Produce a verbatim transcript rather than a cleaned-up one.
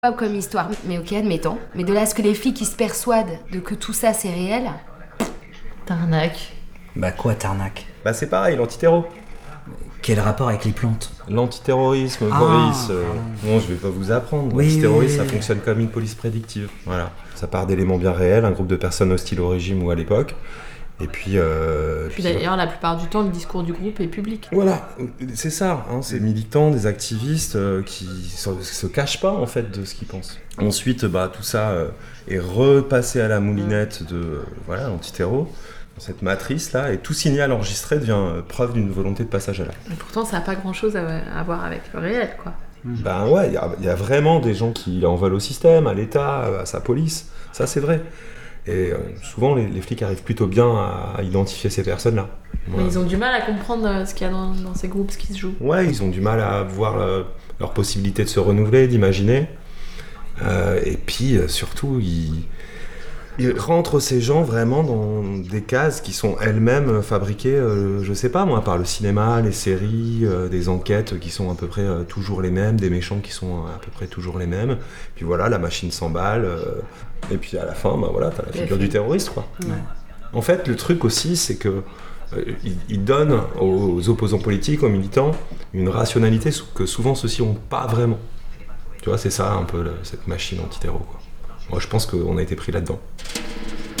Pas comme histoire, mais ok, admettons. Mais de là à ce que les flics ils se persuadent de que tout ça c'est réel. Tarnac. Bah quoi, Tarnac? Bah c'est pareil, l'antiterro. Quel rapport avec les plantes? L'antiterrorisme, Ah, Boris. euh, pardon. non, je vais pas vous apprendre. Oui, L'antiterrorisme, oui, ça oui. fonctionne comme une police prédictive. Voilà. Ça part d'éléments bien réels, un groupe de personnes hostiles au régime ou à l'époque. Et puis. Euh, Puis d'ailleurs, la plupart du temps, le discours du groupe est public. Voilà, c'est ça, hein, c'est des militants, des activistes euh, qui se, se cachent pas en fait de ce qu'ils pensent. Ensuite, bah, tout ça euh, est repassé à la moulinette de euh, voilà, l'antiterro, dans cette matrice-là, et tout signal enregistré devient euh, preuve d'une volonté de passage à l'acte. Et pourtant, ça n'a pas grand-chose à, à voir avec le réel, quoi. Ben ouais, il y a, y a vraiment des gens qui en veulent au système, à l'État, à sa police, ça c'est vrai. Et euh, souvent, les, les flics arrivent plutôt bien à, à identifier ces personnes-là. Voilà. Mais ils ont du mal à comprendre euh, ce qu'il y a dans, dans ces groupes, ce qui se joue. Ouais, ils ont du mal à voir euh, leur possibilité de se renouveler, d'imaginer. Euh, et puis, euh, surtout, ils, ils rentrent ces gens vraiment dans des cases qui sont elles-mêmes fabriquées, euh, je sais pas moi, par le cinéma, les séries, euh, des enquêtes qui sont à peu près euh, toujours les mêmes, des méchants qui sont à peu près toujours les mêmes. Puis voilà, la machine s'emballe. Euh, et puis à la fin, bah voilà, t'as la figure du terroriste, quoi. Ouais. En fait, le truc aussi, c'est que euh, il, il donne aux opposants politiques, aux militants, une rationalité que souvent ceux-ci n'ont pas vraiment. Tu vois, c'est ça un peu le, cette machine antiterro, quoi. Moi, je pense qu'on a été pris là-dedans.